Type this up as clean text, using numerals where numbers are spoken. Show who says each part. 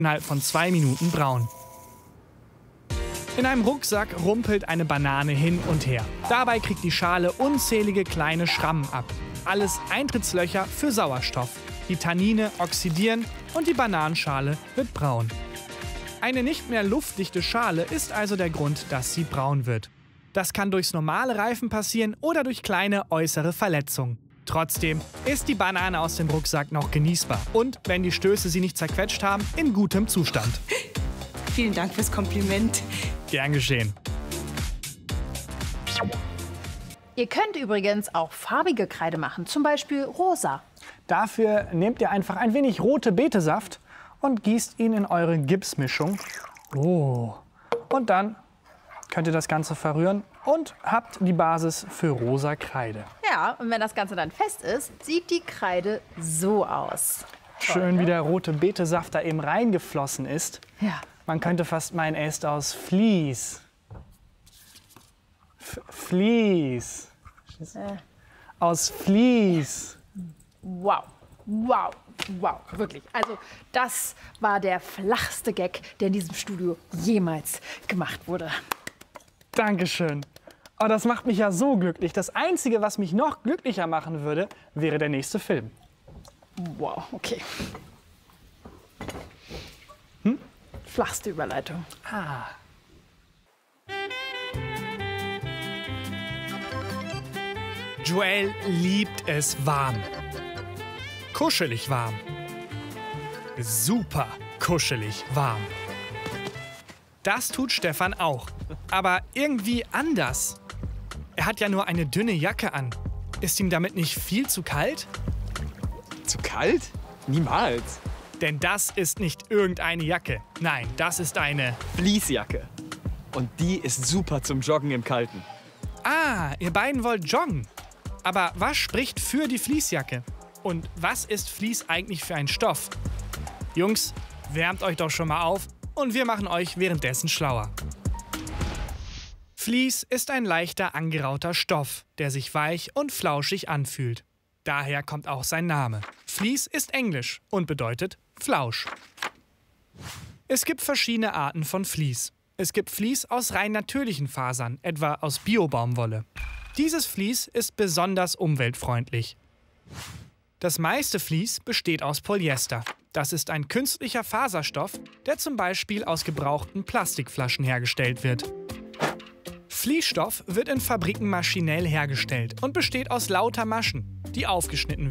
Speaker 1: innerhalb von 2 Minuten braun. In einem Rucksack rumpelt eine Banane hin und her. Dabei kriegt die Schale unzählige kleine Schrammen ab. Alles Eintrittslöcher für Sauerstoff. Die Tannine oxidieren und die Bananenschale wird braun. Eine nicht mehr luftdichte Schale ist also der Grund, dass sie braun wird. Das kann durchs normale Reifen passieren oder durch kleine äußere Verletzungen. Trotzdem ist die Banane aus dem Rucksack noch genießbar und, wenn die Stöße sie nicht zerquetscht haben, in gutem Zustand.
Speaker 2: Vielen Dank fürs Kompliment.
Speaker 1: Gern geschehen.
Speaker 3: Ihr könnt übrigens auch farbige Kreide machen, zum Beispiel rosa.
Speaker 1: Dafür nehmt ihr einfach ein wenig rote Betesaft und gießt ihn in eure Gipsmischung. Oh. Und dann könnt ihr das Ganze verrühren und habt die Basis für rosa Kreide.
Speaker 3: Ja, und wenn das Ganze dann fest ist, sieht die Kreide so aus.
Speaker 1: Schön, wie der rote Betesaft da eben reingeflossen ist.
Speaker 3: Ja.
Speaker 1: Man könnte fast meinen, er ist aus Vlies. Vlies. Aus Vlies.
Speaker 3: Wow, wow, wow, wirklich. Also das war der flachste Gag, der in diesem Studio jemals gemacht wurde.
Speaker 1: Dankeschön. Oh, das macht mich ja so glücklich. Das Einzige, was mich noch glücklicher machen würde, wäre der nächste Film.
Speaker 3: Wow, okay. Flachste Überleitung.
Speaker 1: Joel liebt es warm. Kuschelig warm. Super kuschelig warm. Das tut Stefan auch. Aber irgendwie anders. Er hat ja nur eine dünne Jacke an. Ist ihm damit nicht viel zu kalt?
Speaker 4: Zu kalt? Niemals.
Speaker 1: Denn das ist nicht irgendeine Jacke. Nein, das ist eine...
Speaker 4: Fleecejacke. Und die ist super zum Joggen im Kalten.
Speaker 1: Ah, ihr beiden wollt joggen. Aber was spricht für die Fleecejacke? Und was ist Fleece eigentlich für ein Stoff? Jungs, wärmt euch doch schon mal auf und wir machen euch währenddessen schlauer. Fleece ist ein leichter, angerauter Stoff, der sich weich und flauschig anfühlt. Daher kommt auch sein Name. Fleece ist Englisch und bedeutet Flausch. Es gibt verschiedene Arten von Fleece. Es gibt Fleece aus rein natürlichen Fasern, etwa aus Bio-Baumwolle. Dieses Fleece ist besonders umweltfreundlich. Das meiste Fleece besteht aus Polyester. Das ist ein künstlicher Faserstoff, der zum Beispiel aus gebrauchten Plastikflaschen hergestellt wird. Fleecestoff wird in Fabriken maschinell hergestellt und besteht aus lauter Maschen, die aufgeschnitten werden.